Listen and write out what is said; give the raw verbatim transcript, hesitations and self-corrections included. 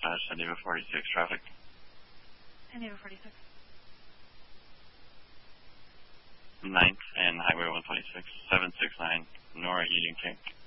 dispatch, San Diego forty-six traffic. San Diego forty-six. ninth and Highway one twenty-six, seven six nine, Nora Union King.